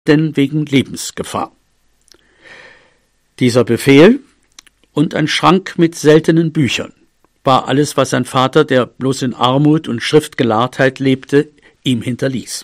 denn wegen Lebensgefahr. Dieser Befehl und ein Schrank mit seltenen Büchern war alles, was sein Vater, der bloß in Armut und Schriftgelahrtheit lebte, ihm hinterließ.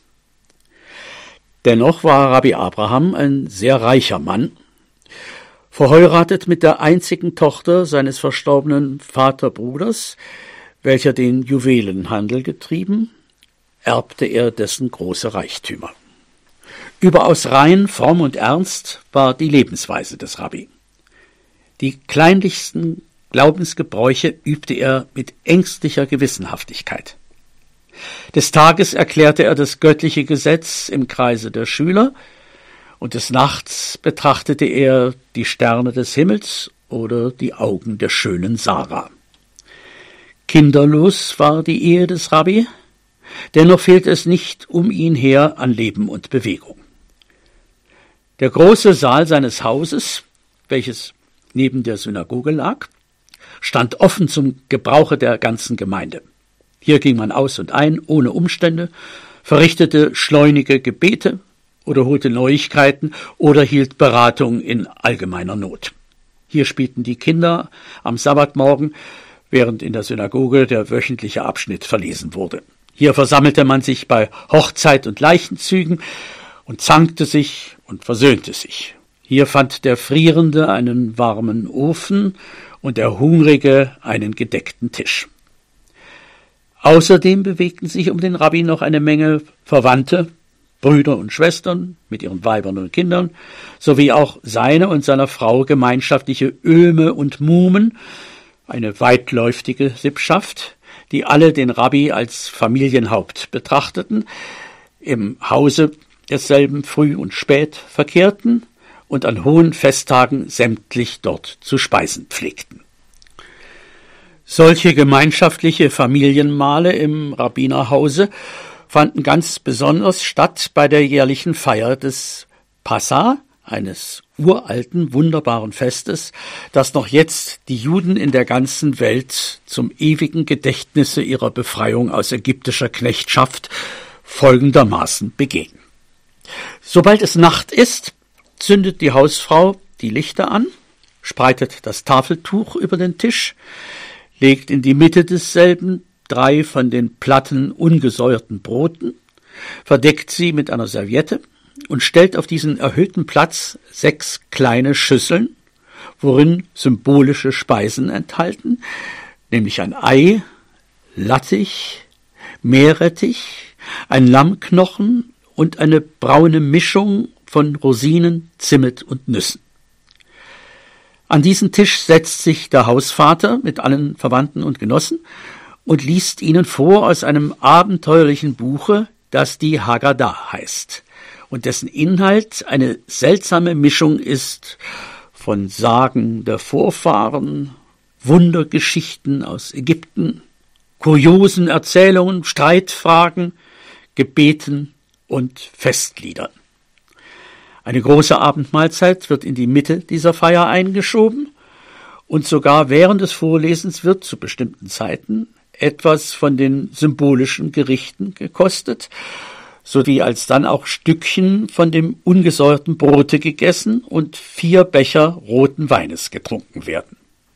Dennoch war Rabbi Abraham ein sehr reicher Mann, verheiratet mit der einzigen Tochter seines verstorbenen Vaterbruders, welcher den Juwelenhandel getrieben, erbte er dessen große Reichtümer. Überaus rein, fromm und ernst war die Lebensweise des Rabbi. Die kleinlichsten Glaubensgebräuche übte er mit ängstlicher Gewissenhaftigkeit. Des Tages erklärte er das göttliche Gesetz im Kreise der Schüler, und des Nachts betrachtete er die Sterne des Himmels oder die Augen der schönen Sarah. Kinderlos war die Ehe des Rabbi, dennoch fehlte es nicht um ihn her an Leben und Bewegung. Der große Saal seines Hauses, welches neben der Synagoge lag, stand offen zum Gebrauche der ganzen Gemeinde. Hier ging man aus und ein, ohne Umstände, verrichtete schleunige Gebete oder holte Neuigkeiten oder hielt Beratung in allgemeiner Not. Hier spielten die Kinder am Sabbatmorgen, während in der Synagoge der wöchentliche Abschnitt verlesen wurde. Hier versammelte man sich bei Hochzeit und Leichenzügen und zankte sich und versöhnte sich. Hier fand der Frierende einen warmen Ofen und der Hungrige einen gedeckten Tisch. Außerdem bewegten sich um den Rabbi noch eine Menge Verwandte, Brüder und Schwestern mit ihren Weibern und Kindern, sowie auch seine und seiner Frau gemeinschaftliche Öhme und Muhmen, eine weitläuftige Sippschaft, die alle den Rabbi als Familienhaupt betrachteten, im Hause desselben früh und spät verkehrten und an hohen Festtagen sämtlich dort zu speisen pflegten. Solche gemeinschaftliche Familienmahle im Rabbinerhause fanden ganz besonders statt bei der jährlichen Feier des Passa, eines uralten, wunderbaren Festes, das noch jetzt die Juden in der ganzen Welt zum ewigen Gedächtnisse ihrer Befreiung aus ägyptischer Knechtschaft folgendermaßen begehen. Sobald es Nacht ist, zündet die Hausfrau die Lichter an, spreitet das Tafeltuch über den Tisch, legt in die Mitte desselben 3 von den platten, ungesäuerten Broten, verdeckt sie mit einer Serviette und stellt auf diesen erhöhten Platz 6 kleine Schüsseln, worin symbolische Speisen enthalten, nämlich ein Ei, Lattich, Meerrettich, ein Lammknochen und eine braune Mischung von Rosinen, Zimmet und Nüssen. An diesen Tisch setzt sich der Hausvater mit allen Verwandten und Genossen und liest ihnen vor aus einem abenteuerlichen Buche, das die Haggadah heißt und dessen Inhalt eine seltsame Mischung ist von Sagen der Vorfahren, Wundergeschichten aus Ägypten, kuriosen Erzählungen, Streitfragen, Gebeten und Festliedern. Eine große Abendmahlzeit wird in die Mitte dieser Feier eingeschoben und sogar während des Vorlesens wird zu bestimmten Zeiten etwas von den symbolischen Gerichten gekostet, sowie alsdann auch Stückchen von dem ungesäuerten Brote gegessen und 4 Becher roten Weines getrunken werden.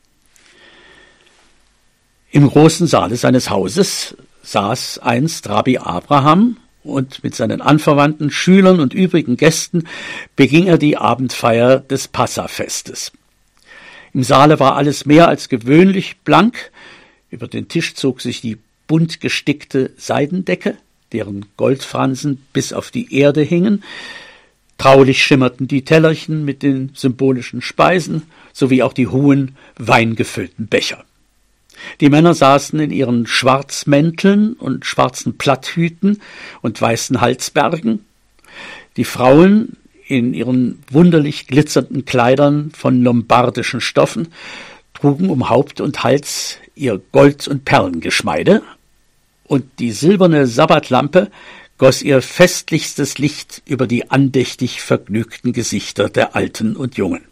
Im großen Saale seines Hauses saß einst Rabbi Abraham, und mit seinen Anverwandten, Schülern und übrigen Gästen beging er die Abendfeier des Passafestes. Im Saale war alles mehr als gewöhnlich blank, über den Tisch zog sich die bunt gestickte Seidendecke, deren Goldfransen bis auf die Erde hingen, traulich schimmerten die Tellerchen mit den symbolischen Speisen, sowie auch die hohen, weingefüllten Becher. Die Männer saßen in ihren Schwarzmänteln und schwarzen Platthüten und weißen Halsbergen, die Frauen in ihren wunderlich glitzernden Kleidern von lombardischen Stoffen trugen um Haupt und Hals ihr Gold- und Perlengeschmeide, und die silberne Sabbatlampe goss ihr festlichstes Licht über die andächtig vergnügten Gesichter der Alten und Jungen.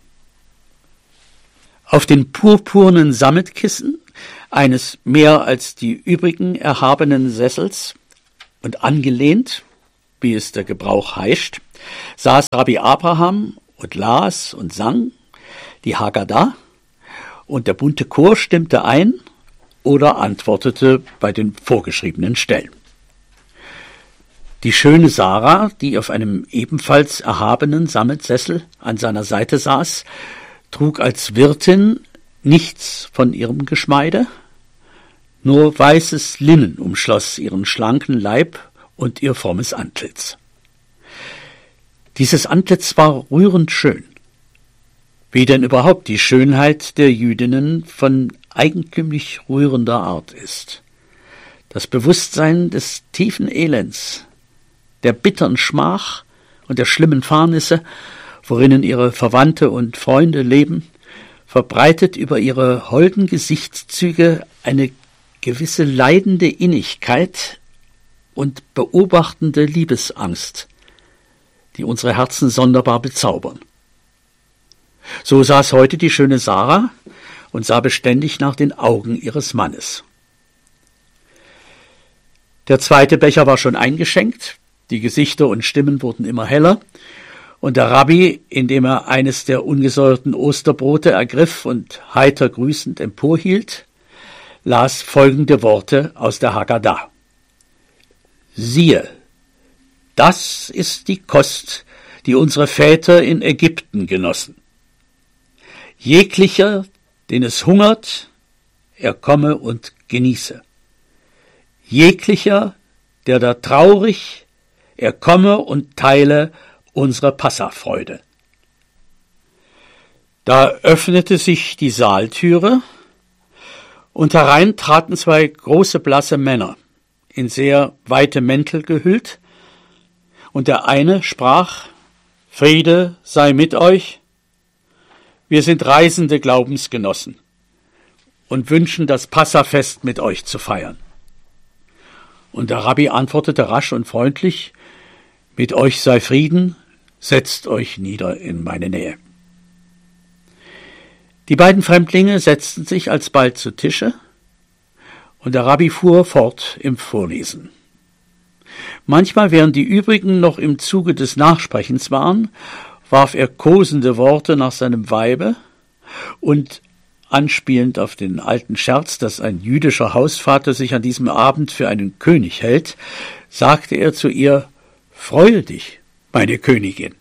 Auf den purpurnen Sammetkissen eines mehr als die übrigen erhabenen Sessels und angelehnt, wie es der Gebrauch heischt, saß Rabbi Abraham und las und sang die Haggadah, und der bunte Chor stimmte ein oder antwortete bei den vorgeschriebenen Stellen. Die schöne Sarah, die auf einem ebenfalls erhabenen Sammetsessel an seiner Seite saß, trug als Wirtin nichts von ihrem Geschmeide, nur weißes Linnen umschloss ihren schlanken Leib und ihr frommes Antlitz. Dieses Antlitz war rührend schön, wie denn überhaupt die Schönheit der Jüdinnen von eigentümlich rührender Art ist. Das Bewusstsein des tiefen Elends, der bittern Schmach und der schlimmen Fahrnisse, worinnen ihre Verwandte und Freunde leben, verbreitet über ihre holden Gesichtszüge eine gewisse leidende Innigkeit und beobachtende Liebesangst, die unsere Herzen sonderbar bezaubern. So saß heute die schöne Sarah und sah beständig nach den Augen ihres Mannes. Der zweite Becher war schon eingeschenkt, die Gesichter und Stimmen wurden immer heller, und der Rabbi, indem er eines der ungesäuerten Osterbrote ergriff und heiter grüßend emporhielt, las folgende Worte aus der Haggadah. Siehe, das ist die Kost, die unsere Väter in Ägypten genossen. Jeglicher, den es hungert, er komme und genieße. Jeglicher, der da traurig, er komme und teile unsere Passafreude. Da öffnete sich die Saaltüre, und herein traten zwei große blasse Männer, in sehr weite Mäntel gehüllt, und der eine sprach, Friede sei mit euch, wir sind reisende Glaubensgenossen und wünschen, das Passafest mit euch zu feiern. Und der Rabbi antwortete rasch und freundlich, mit euch sei Frieden, setzt euch nieder in meine Nähe. Die beiden Fremdlinge setzten sich alsbald zu Tische, und der Rabbi fuhr fort im Vorlesen. Manchmal, während die übrigen noch im Zuge des Nachsprechens waren, warf er kosende Worte nach seinem Weibe, und anspielend auf den alten Scherz, dass ein jüdischer Hausvater sich an diesem Abend für einen König hält, sagte er zu ihr, »Freue dich, meine Königin.«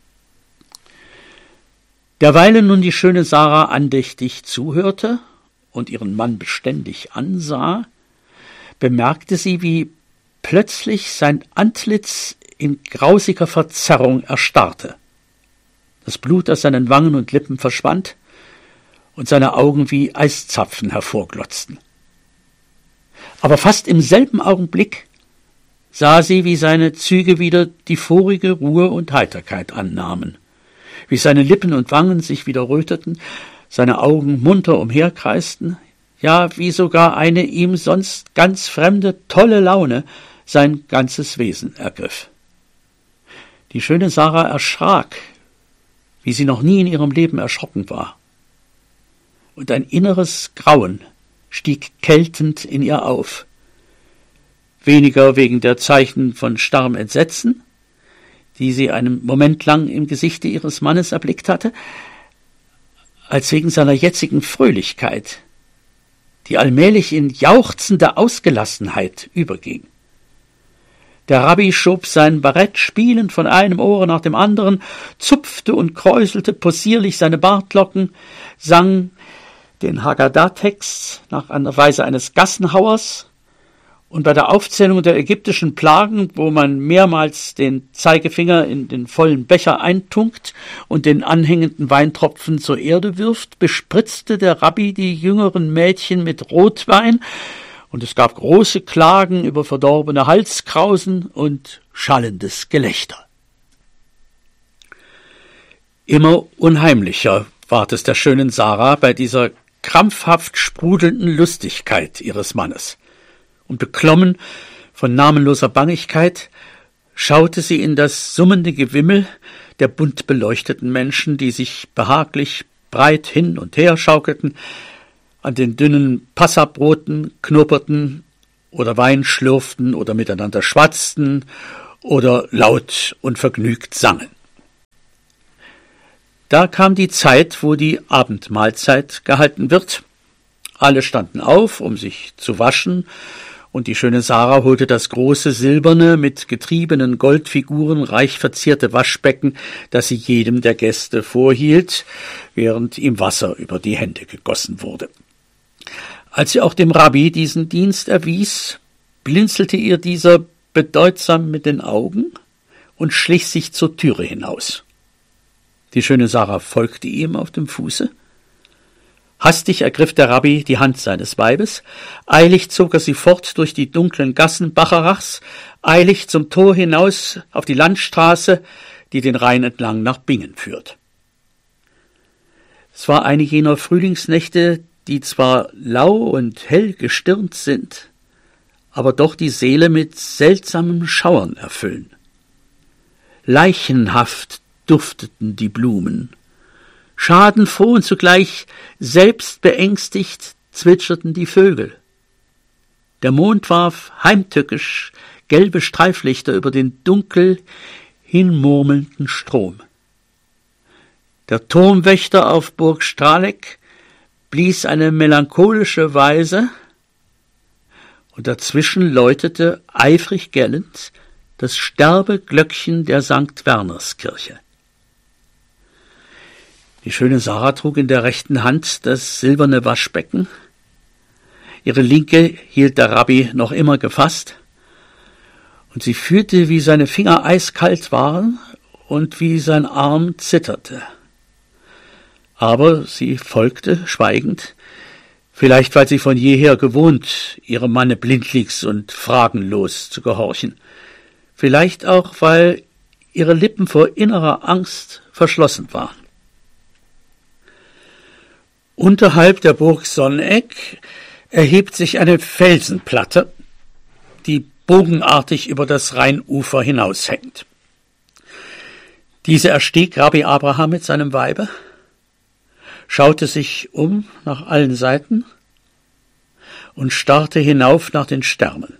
Derweilen nun die schöne Sarah andächtig zuhörte und ihren Mann beständig ansah, bemerkte sie, wie plötzlich sein Antlitz in grausiger Verzerrung erstarrte. Das Blut aus seinen Wangen und Lippen verschwand und seine Augen wie Eiszapfen hervorglotzten. Aber fast im selben Augenblick sah sie, wie seine Züge wieder die vorige Ruhe und Heiterkeit annahmen, wie seine Lippen und Wangen sich wieder röteten, seine Augen munter umherkreisten, ja, wie sogar eine ihm sonst ganz fremde, tolle Laune sein ganzes Wesen ergriff. Die schöne Sarah erschrak, wie sie noch nie in ihrem Leben erschrocken war. Und ein inneres Grauen stieg kältend in ihr auf. Weniger wegen der Zeichen von starrem Entsetzen, die sie einen Moment lang im Gesichte ihres Mannes erblickt hatte, als wegen seiner jetzigen Fröhlichkeit, die allmählich in jauchzende Ausgelassenheit überging. Der Rabbi schob sein Barett spielend von einem Ohre nach dem anderen, zupfte und kräuselte possierlich seine Bartlocken, sang den Haggadah-Text nach einer Weise eines Gassenhauers, und bei der Aufzählung der ägyptischen Plagen, wo man mehrmals den Zeigefinger in den vollen Becher eintunkt und den anhängenden Weintropfen zur Erde wirft, bespritzte der Rabbi die jüngeren Mädchen mit Rotwein, und es gab große Klagen über verdorbene Halskrausen und schallendes Gelächter. Immer unheimlicher ward es der schönen Sarah bei dieser krampfhaft sprudelnden Lustigkeit ihres Mannes. Und beklommen von namenloser Bangigkeit schaute sie in das summende Gewimmel der bunt beleuchteten Menschen, die sich behaglich breit hin und her schaukelten, an den dünnen Passabroten knurperten oder Wein schlürften oder miteinander schwatzten oder laut und vergnügt sangen. Da kam die Zeit, wo die Abendmahlzeit gehalten wird. Alle standen auf, um sich zu waschen, und die schöne Sarah holte das große silberne, mit getriebenen Goldfiguren reich verzierte Waschbecken, das sie jedem der Gäste vorhielt, während ihm Wasser über die Hände gegossen wurde. Als sie auch dem Rabbi diesen Dienst erwies, blinzelte ihr dieser bedeutsam mit den Augen und schlich sich zur Türe hinaus. Die schöne Sarah folgte ihm auf dem Fuße. Hastig ergriff der Rabbi die Hand seines Weibes, eilig zog er sie fort durch die dunklen Gassen Bacharachs, eilig zum Tor hinaus auf die Landstraße, die den Rhein entlang nach Bingen führt. Es war eine jener Frühlingsnächte, die zwar lau und hell gestirnt sind, aber doch die Seele mit seltsamen Schauern erfüllen. Leichenhaft dufteten die Blumen. Schadenfroh und zugleich selbst beängstigt zwitscherten die Vögel. Der Mond warf heimtückisch gelbe Streiflichter über den dunkel hinmurmelnden Strom. Der Turmwächter auf Burg Strahleck blies eine melancholische Weise, und dazwischen läutete, eifrig gellend, das Sterbeglöckchen der St. Wernerskirche. Die schöne Sarah trug in der rechten Hand das silberne Waschbecken. Ihre linke hielt der Rabbi noch immer gefasst, und sie fühlte, wie seine Finger eiskalt waren und wie sein Arm zitterte. Aber sie folgte schweigend, vielleicht weil sie von jeher gewohnt, ihrem Manne blindlings und fragenlos zu gehorchen, vielleicht auch, weil ihre Lippen vor innerer Angst verschlossen waren. Unterhalb der Burg Sonneck erhebt sich eine Felsenplatte, die bogenartig über das Rheinufer hinaushängt. Diese erstieg Rabbi Abraham mit seinem Weibe, schaute sich um nach allen Seiten und starrte hinauf nach den Sternen.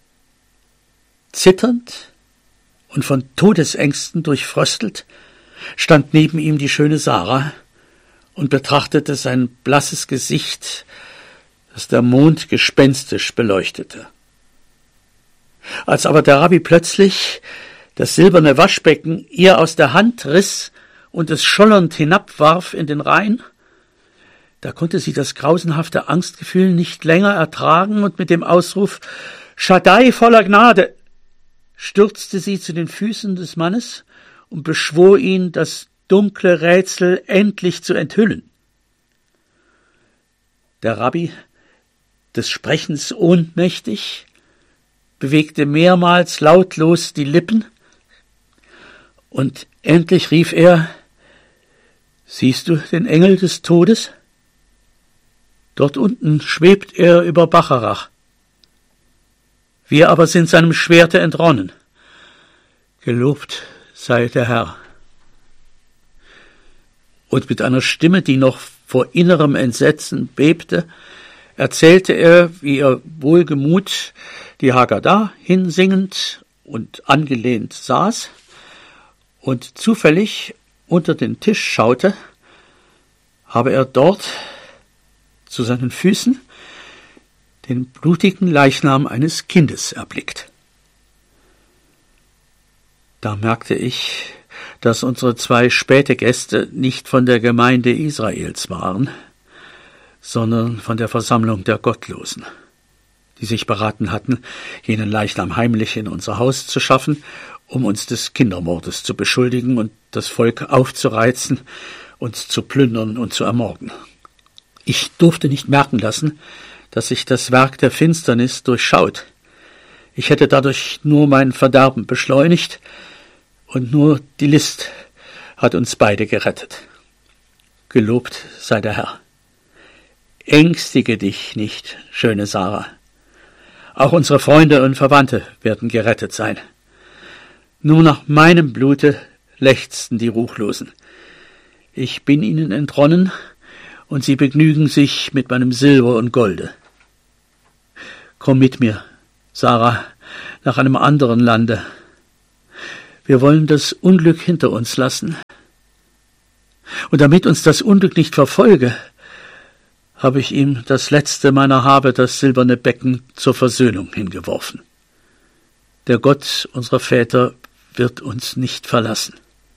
Zitternd und von Todesängsten durchfröstelt stand neben ihm die schöne Sarah und betrachtete sein blasses Gesicht, das der Mond gespenstisch beleuchtete. Als aber der Rabbi plötzlich das silberne Waschbecken ihr aus der Hand riss und es schollernd hinabwarf in den Rhein, da konnte sie das grausenhafte Angstgefühl nicht länger ertragen, und mit dem Ausruf »Shaddai voller Gnade« stürzte sie zu den Füßen des Mannes und beschwor ihn, das dunkle Rätsel endlich zu enthüllen. Der Rabbi, des Sprechens ohnmächtig, bewegte mehrmals lautlos die Lippen, und endlich rief er: »Siehst du den Engel des Todes? Dort unten schwebt er über Bacharach. Wir aber sind seinem Schwerte entronnen. Gelobt sei der Herr.« Und mit einer Stimme, die noch vor innerem Entsetzen bebte, erzählte er, wie er wohlgemut die Haggadah hinsingend und angelehnt saß und zufällig unter den Tisch schaute, habe er dort zu seinen Füßen den blutigen Leichnam eines Kindes erblickt. Da merkte ich, dass unsere zwei späte Gäste nicht von der Gemeinde Israels waren, sondern von der Versammlung der Gottlosen, die sich beraten hatten, jenen Leichnam heimlich in unser Haus zu schaffen, um uns des Kindermordes zu beschuldigen und das Volk aufzureizen, uns zu plündern und zu ermorden. Ich durfte nicht merken lassen, dass sich das Werk der Finsternis durchschaut. Ich hätte dadurch nur mein Verderben beschleunigt, und nur die List hat uns beide gerettet. Gelobt sei der Herr. Ängstige dich nicht, schöne Sarah. Auch unsere Freunde und Verwandte werden gerettet sein. Nur nach meinem Blute lechzten die Ruchlosen. Ich bin ihnen entronnen, und sie begnügen sich mit meinem Silber und Golde. Komm mit mir, Sarah, nach einem anderen Lande, Wir wollen das Unglück hinter uns lassen. Und damit uns das Unglück nicht verfolge, habe ich ihm das letzte meiner Habe, das silberne Becken, zur Versöhnung hingeworfen. Der Gott unserer Väter wird uns nicht verlassen.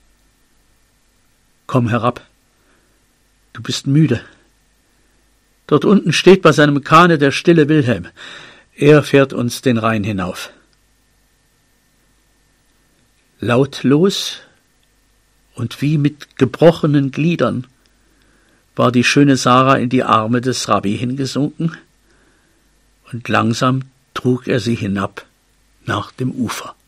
Komm herab. Du bist müde. Dort unten steht bei seinem Kahne der stille Wilhelm. Er fährt uns den Rhein hinauf. Lautlos und wie mit gebrochenen Gliedern war die schöne Sarah in die Arme des Rabbi hingesunken, und langsam trug er sie hinab nach dem Ufer.